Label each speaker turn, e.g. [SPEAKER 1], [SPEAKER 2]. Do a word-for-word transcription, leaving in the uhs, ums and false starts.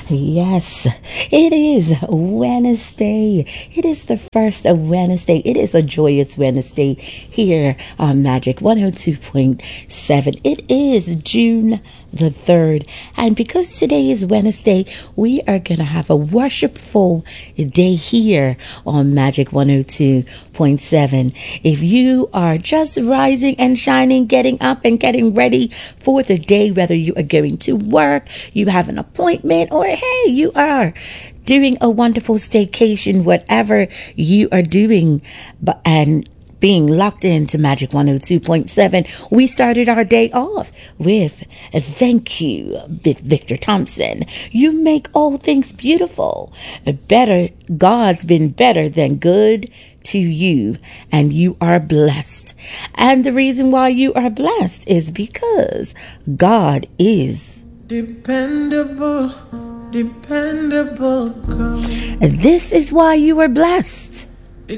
[SPEAKER 1] Yes, it is Wednesday. It is the first of Wednesday. It is a joyous Wednesday here on Magic one oh two point seven. It is June the third. And because today is Wednesday, we are going to have a worshipful day here on Magic one oh two point seven. If you are just rising and shining, getting up and getting ready for the day, whether you are going to work, you have an appointment, or hey, you are doing a wonderful staycation, whatever you are doing, but and being locked into Magic one oh two point seven, we started our day off with a thank you, Victor Thompson. You make all things beautiful. Better, God's been better than good to you, and you are blessed. And the reason why you are blessed is because God is
[SPEAKER 2] dependable, dependable God.
[SPEAKER 1] This is why you are blessed.